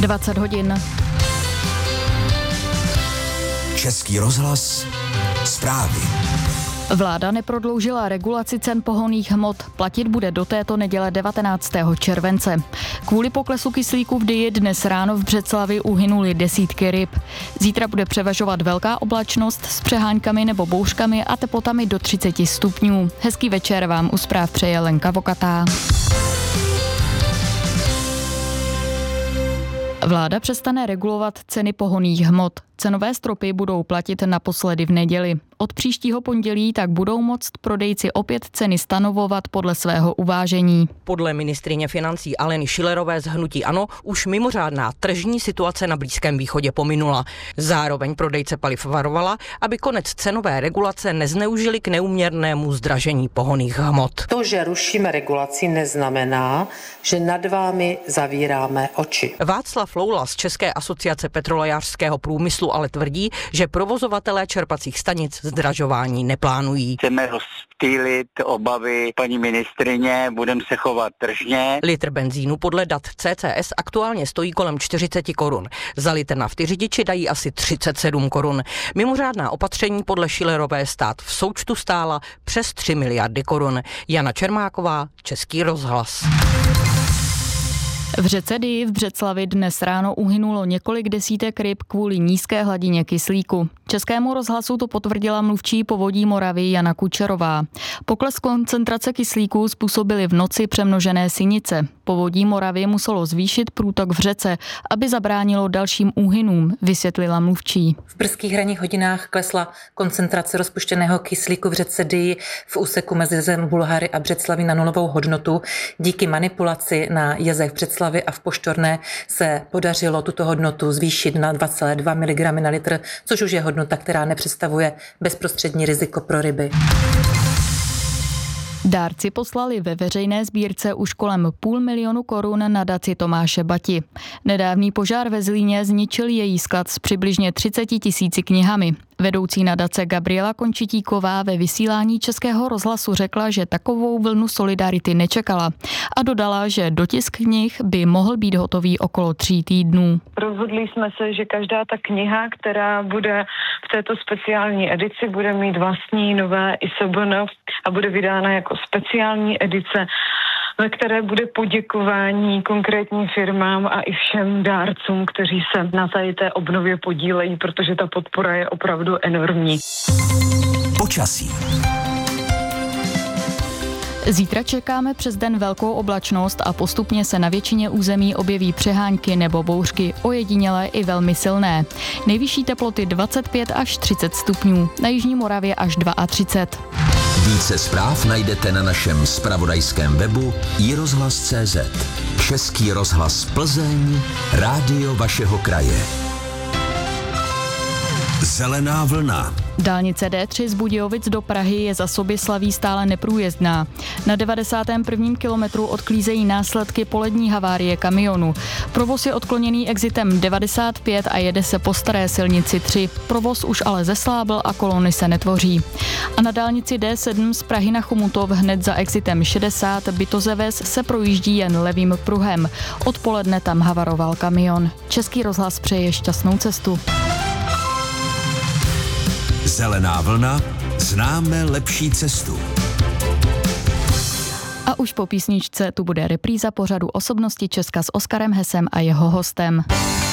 20 hodin. Český rozhlas, zprávy. Vláda neprodloužila regulaci cen pohonných hmot. Platit bude do této neděle 19. července. Kvůli poklesu kyslíku v Dyji dnes ráno v Břeclavi uhynuly desítky ryb. Zítra bude převažovat velká oblačnost s přeháňkami nebo bouřkami a teplotami do 30 stupňů. Hezký večer vám u zpráv přeje Lenka Vokatá. Vláda přestane regulovat ceny pohonných hmot. Cenové stropy budou platit naposledy v neděli. Od příštího pondělí tak budou moct prodejci opět ceny stanovovat podle svého uvážení. Podle ministryně financí Aleny Schillerové z hnutí ANO už mimořádná tržní situace na Blízkém východě pominula. Zároveň prodejce paliv varovala, aby konec cenové regulace nezneužili k neúměrnému zdražení pohonných hmot. To, že rušíme regulaci, neznamená, že nad vámi zavíráme oči. Václav Loula z České asociace petrolejářského průmyslu ale tvrdí, že provozovatelé čerpacích stanic zdražování neplánují. Chceme rozptýlit obavy paní ministryně, budeme se chovat tržně. Litr benzínu podle dat CCS aktuálně stojí kolem 40 korun. Za litr nafty řidiči dají asi 37 korun. Mimořádná opatření podle Schillerové stát v součtu stála přes 3 miliardy korun. Jana Čermáková, Český rozhlas. V řece Dyji v Břeclavi dnes ráno uhynulo několik desítek ryb kvůli nízké hladině kyslíku. Českému rozhlasu to potvrdila mluvčí Povodí Moravy Jana Kučerová. Pokles koncentrace kyslíku způsobily v noci přemnožené sinice. Povodí Moravy muselo zvýšit průtok v řece, aby zabránilo dalším úhynům, vysvětlila mluvčí. V brzkých ranních hodinách klesla koncentrace rozpuštěného kyslíku v řece Dyji v úseku mezi jezem Bulhary a Břeclaví na nulovou hodnotu. Díky manipulaci na jezech v Břeclavi a v Poštorné se podařilo tuto hodnotu zvýšit na 2,2 mg na litr, což už je hodnota, která nepředstavuje bezprostřední riziko pro ryby. Dárci poslali ve veřejné sbírce už kolem 500 000 korun nadaci Tomáše Bati. Nedávný požár ve Zlíně zničil její sklad s přibližně 30 000 knihami. Vedoucí nadace Gabriela Končitíková ve vysílání Českého rozhlasu řekla, že takovou vlnu solidarity nečekala a dodala, že dotisk knih by mohl být hotový okolo 3 týdnů. Rozhodli jsme se, že každá ta kniha, která bude v této speciální edici, bude mít vlastní nové ISBN a bude vydána jako speciální edice, ve které bude poděkování konkrétním firmám a i všem dárcům, kteří se na té obnově podílejí, protože ta podpora je opravdu enormní. Počasí. Zítra čekáme přes den velkou oblačnost a postupně se na většině území objeví přehánky nebo bouřky, ojedinělé i velmi silné. Nejvyšší teploty 25 až 30 stupňů, na jižní Moravě až 32. Více zpráv najdete na našem zpravodajském webu iRozhlas.cz. Český rozhlas Plzeň, rádio vašeho kraje. Zelená vlna. Dálnice D3 z Budějovic do Prahy je za Soběslaví stále neprůjezdná. Na 91. kilometru odklízejí následky polední havárie kamionu. Provoz je odkloněný exitem 95 a jede se po staré silnici 3. Provoz už ale zeslábl a kolony se netvoří. A na dálnici D7 z Prahy na Chomutov hned za exitem 60 Bytozeves se projíždí jen levým pruhem. Odpoledne tam havaroval kamion. Český rozhlas přeje šťastnou cestu. Zelená vlna, známe lepší cestu. A už po písničce tu bude repríza pořadu Osobnosti Česka s Oskarem Hesem a jeho hostem.